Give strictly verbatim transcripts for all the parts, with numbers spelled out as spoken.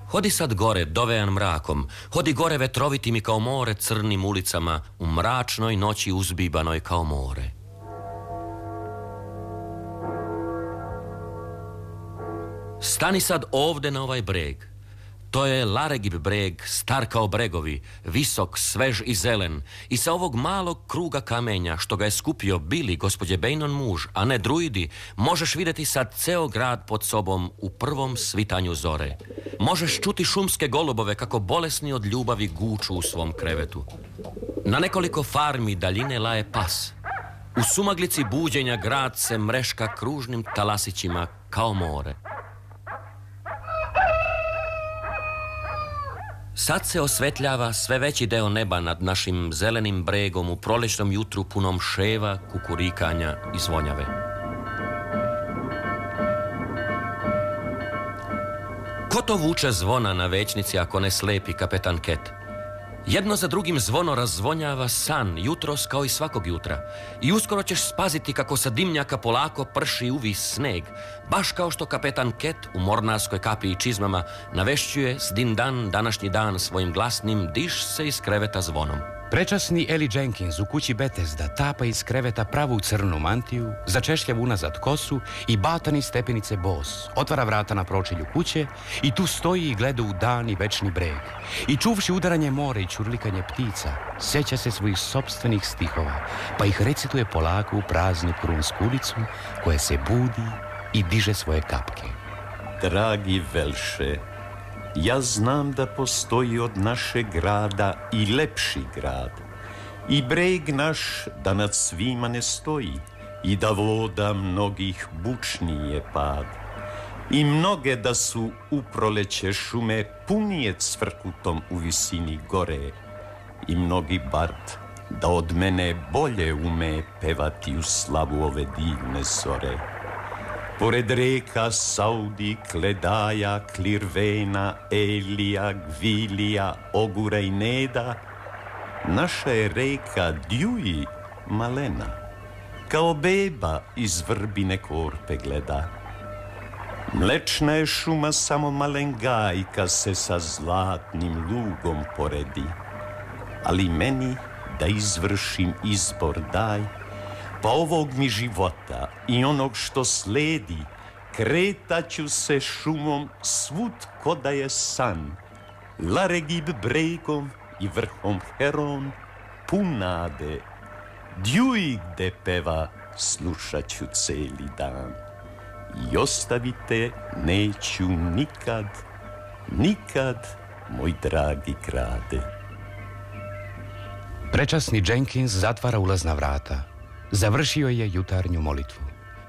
Hodi sad gore, dovejan mrakom, hodi gore vetrovitim i kao more crnim ulicama, u mračnoj noći uzbibanoj kao more. Stani sad ovde na ovaj breg. To je Laregib breg, star kao bregovi, visok, svež i zelen, i sa ovog malog kruga kamenja, što ga je skupio Bili, gospođe Bejnon muž, a ne druidi, možeš vidjeti sad ceo grad pod sobom u prvom svitanju zore. Možeš čuti šumske golubove kako bolesni od ljubavi guču u svom krevetu. Na nekoliko farmi daljine laje pas. U sumaglici buđenja grad se mreška kružnim talasićima kao more. Sad se osvetljava sve veći deo neba nad našim zelenim bregom u prolećnom jutru punom ševa, kukurikanja i zvonjave. Ko to vuče zvona na većnici ako ne slepi kapetan Ket? Jedno za drugim zvono razvonjava san, jutros kao i svakog jutra. I uskoro ćeš spaziti kako sa dimnjaka polako prši uvis sneg, baš kao što kapetan Ket u mornarskoj kapi i čizmama navešćuje s din dan današnji dan svojim glasnim diš se iz kreveta zvonom. Prečasni Eli Jenkins u kući Betesda tapa iz kreveta pravu crnu mantiju, začešljav unazad kosu i batani stepenice bos, otvara vrata na pročelju kuće i tu stoji i gleda u dan i večni breg. I čuvši udaranje mora i čurlikanje ptica, seća se svojih sopstvenih stihova, pa ih recituje polako u praznu krunsku ulicu koja se budi i diže svoje kapke. Dragi Velše, ja znam da postoji od našeg grada i lepši grad. I breg naš da nad svima ne stoji i da voda mnogih bučniji je pad. I mnoge da su u proleće šume punije cvrkutom u visini gore. I mnogi bard da od mene bolje ume pevati u slavu ove divne zore. Pored reka Saudi, Kledaja, Klirvena, Elija, Gvilija, Ogura i Neda, naša je reka Djuji malena, kao beba iz vrbine korpe gleda. Mlečna je šuma samo malengajka se sa zlatnim lugom poredi, ali meni da izvršim izbor daj, pa ovog mi života i onog što sledi, kretaću se šumom svud ko da je san, Laregib bregom i vrhom Heron, pun nade, Djuji gde peva slušaću celi dan. I ostavite neću nikad, nikad, moj dragi grade. Prečasni Jenkins zatvara ulazna vrata. Završio je jutarnju molitvu.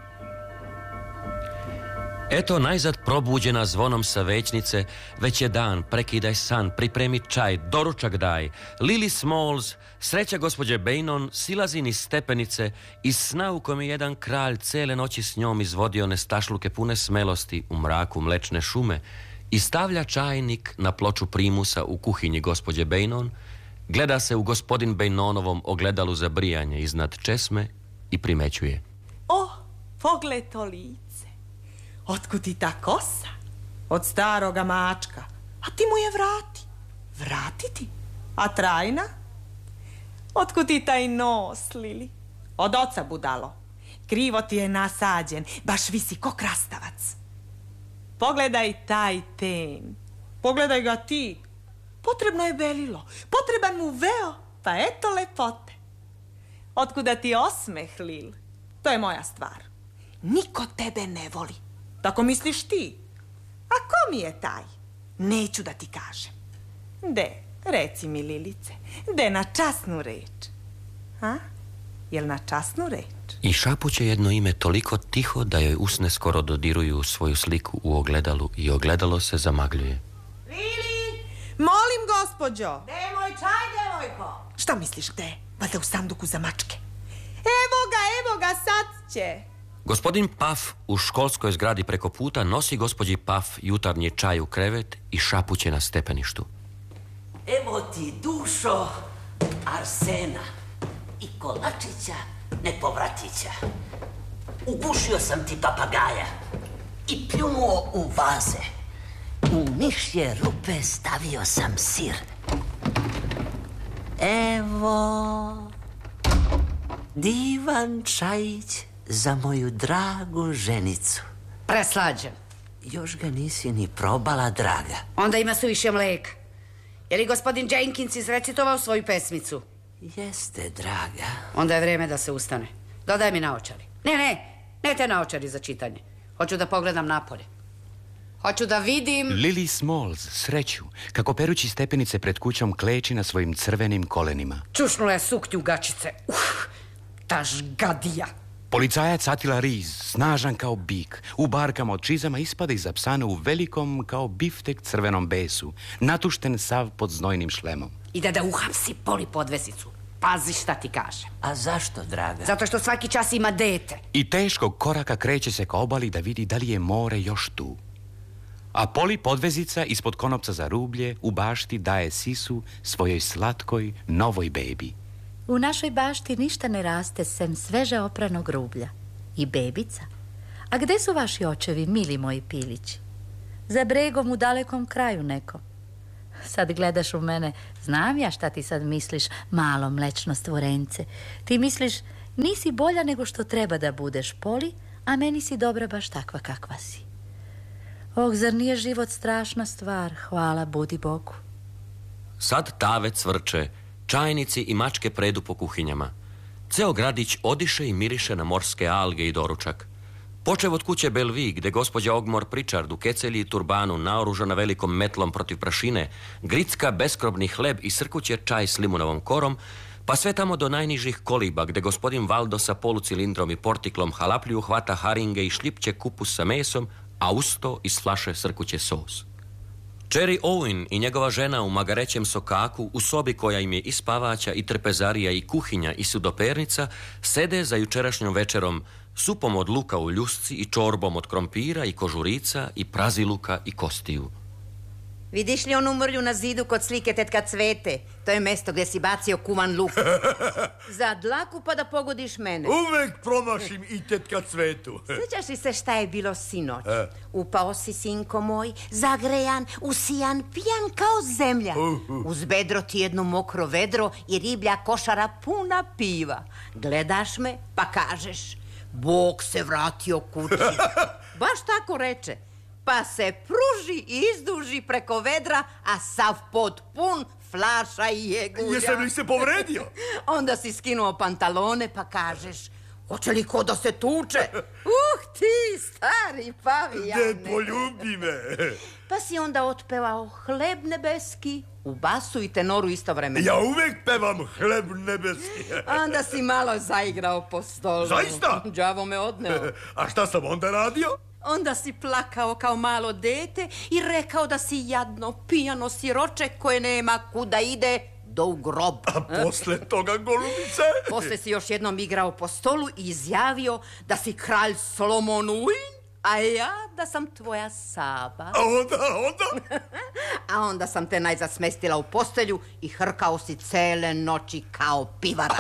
Eto najzad probuđena zvonom sa većnice, već je dan, prekidaj san, pripremi čaj, doručak daj. Lily Smalls, sreća gospođe Bejnon, silazi niz stepenice iz sna u kojem je jedan kralj cele noći s njom izvodio nestašluke pune smelosti u mraku mlečne šume i stavlja čajnik na ploču primusa u kuhinji gospođe Bejnon, gleda se u gospodin Bejnonovom ogledalu za brijanje iznad česme i primećuje. O, pogled to lice. Otkud ti ta kosa? Od staroga mačka. A ti mu je vrati. Vratiti? A trajna? Otkud ti taj nos, Lili? Od oca budalo. Krivo ti je nasađen, baš visi ko krastavac. Pogledaj taj ten. Pogledaj ga ti. Potrebno je belilo, potreban mu veo, pa eto lepote. Otkuda ti osmeh, Lil? To je moja stvar. Niko tebe ne voli. Tako misliš ti? A ko mi je taj? Neću da ti kažem. De, reci mi, Lilice, de na časnu reč. A? Jel na časnu reč? I šapuće jedno ime toliko tiho da joj usne skoro dodiruju svoju sliku u ogledalu i ogledalo se zamagljuje. Lili! Molim, gospođo! Gde je moj čaj, devojko? Šta misliš gde? Valjda u sanduku za mačke. Evo ga, evo ga, sad će. Gospodin Paf u školskoj zgradi preko puta nosi gospođi Paf jutarnji čaj u krevet i šapuće na stepeništu. Evo ti, dušo, Arsena i kolačića nepovratića. Ugušio sam ti papagaja i pljunuo u vaze U mišje rupe stavio sam sir. Evo, divan čajić za moju dragu ženicu. Preslađen. Još ga nisi ni probala, draga. Onda ima suviše mlijeka. Je li gospodin Jenkins izrecitovao svoju pesmicu? Jeste, draga. Onda je vrijeme da se ustane. Dodaj mi naočari. Ne, ne, ne te naočari za čitanje. Hoću da pogledam napolje. Hoću da vidim... Lily Smalls, sreću, kako perući stepenice pred kućom kleči na svojim crvenim kolenima. Čušnula je suknju gačice. Uf, ta žgadija. Policajac Attila Rees, snažan kao bik, u barkama od čizama ispada iza psana u velikom kao biftek crvenom besu, natušten sav pod znojnim šlemom. Ide da uhapsi Poli podvesicu. Pazi šta ti kaže. A zašto, draga? Zato što svaki čas ima dete. I teškog koraka kreće se ka obali da vidi da li je more još tu. A Poli podvezica ispod konopca za rublje u bašti daje sisu svojoj slatkoj novoj bebi. U našoj bašti ništa ne raste sem sveže opranog rublja. I bebica. A gde su vaši očevi, mili moji pilići? Za bregom u dalekom kraju nekom. Sad gledaš u mene, znam ja šta ti sad misliš, malo mlečno stvorence. Ti misliš, nisi bolja nego što treba da budeš, Poli, a meni si dobra baš takva kakva si. Oh, zar nije život strašna stvar, hvala budi Bogu. Sad tave cvrče, čajnici i mačke predu po kuhinjama. Ceo gradić odiše i miriše na morske alge i doručak. Počev od kuće Bellevue, gde gospođa Ogmore Pritchard u kecelji i turbanu, naoružana velikom metlom protiv prašine, gricka beskrobni hleb i srkuće čaj s limunovom korom, pa sve tamo do najnižih koliba, gde gospodin Valdo sa polucilindrom i portiklom halaplju hvata haringe i šljipće kupus sa mesom, a usto iz flaše srkuće sos. Cherry Owen i njegova žena u magarećem sokaku, u sobi koja im je i spavaća, i trpezarija, i kuhinja, i sudopernica, sede za jučerašnjom večerom supom od luka u ljusci i čorbom od krompira i kožurica i praziluka i kostiju. Vidiš li onu mrlju na zidu kod slike tetka Cvete? To je mesto gdje si bacio kuvan luk. Za dlaku pa da pogodiš mene. Uvek promašim i tetka Cvetu. Sjećaš li se šta je bilo sinoć? Upao si, sinko moj, zagrejan, usijan, pijan kao zemlja. Uz bedro ti jedno mokro vedro i riblja košara puna piva. Gledaš me pa kažeš, Bog se vratio kući. Baš tako reče. Pa se pruži i izduži preko vedra, a sav pod pun flaša i jegulja. Jesam li se povredio? Onda si skinuo pantalone pa kažeš, hoće li ko da se tuče? Uh, ti stari pavijane. Ne poljubi me. Pa si onda otpevao hleb nebeski u basu i tenoru istovremeno. Ja uvek pevam hleb nebeski. Onda si malo zaigrao po stolu. Zaista? Đavo me odneo. A šta sam onda radio? Onda si plakao kao malo dete i rekao da si jadno, pijano siroče koje nema kuda ide do u grob. A posle toga, golubice? Posle si još jednom igrao po stolu i izjavio da si kralj Solomon Uin, a ja da sam tvoja Saba. A onda, onda? A onda sam te najzad smestila u postelju i hrkao si cele noći kao pivara.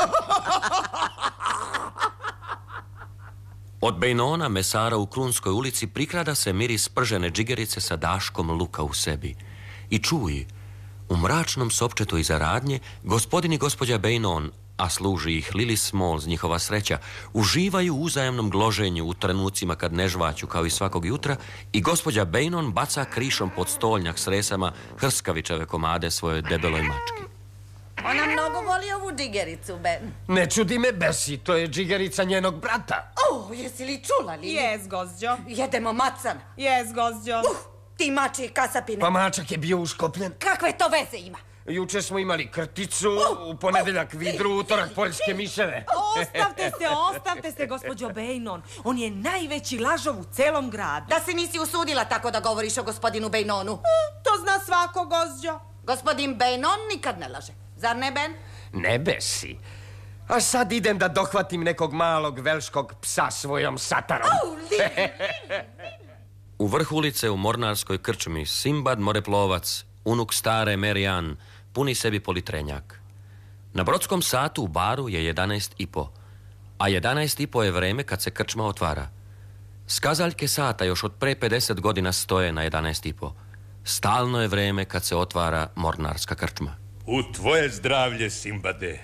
Od Bejnona, mesara u Krunskoj ulici, prikrada se miris pržene džigerice sa daškom luka u sebi. I čuj, u mračnom sopčetu iza radnje, gospodin i gospođa Bejnon, a služi ih Lily Smalls, njihova sreća, uživaju u uzajamnom gloženju u trenucima kad ne žvaću kao i svakog jutra, i gospođa Bejnon baca krišom pod stolnjak s resama hrskavičeve komade svojoj debeloj mački. Ona mnogo voli ovu džigericu, Ben. Ne čudi me, Bessie, to je džigerica njenog brata. O, jesi li čula, Lili? Jes, gosđo. Jedemo macan. Jes, gosđo. Uh, ti mači i kasapine. Pa mačak je bio uškopljen. Kakve to veze ima? Juče smo imali krticu, u ponedeljak vidru, utorak poljske miševe. Ostavte se, ostavte se, gospođo Bejnon. On je najveći lažov u celom gradu. Da se nisi usudila tako da govoriš o gospodinu Bejnonu. To zna svako, gosđo. Gospodin Bejnon nikad ne laže. Zar ne, Ben? Ne, Bessie. A sad idem da dohvatim nekog malog velškog psa svojom satarom. Oh, Lili! U vrh ulice u mornarskoj krčmi Simbad moreplovac, unuk stare Mary Ann, puni sebi politrenjak. Na brodskom satu u baru je jedanaest i po, a jedanaest i po je vreme kad se krčma otvara. Skazaljke sata još od pre pedeset godina stoje na jedanaest i po. Stalno je vreme kad se otvara mornarska krčma. U tvoje zdravlje, Simbade.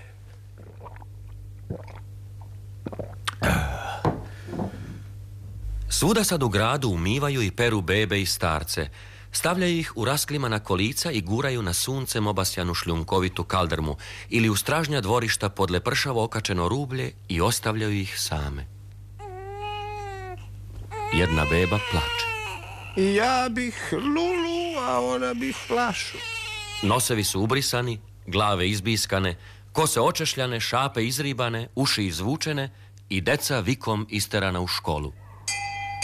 Svuda sad u gradu umivaju i peru bebe i starce. Stavljaju ih u rasklimana kolica i guraju na suncem obasjanu šljunkovitu kaldrmu ili u stražnja dvorišta pod lepršavo okačeno rublje i ostavljaju ih same. Jedna beba plače. Ja bih lulu, a ona bi flašu. Nosevi su ubrisani, glave izbiskane, kose očešljane, šape izribane, uši izvučene i deca vikom isterana u školu.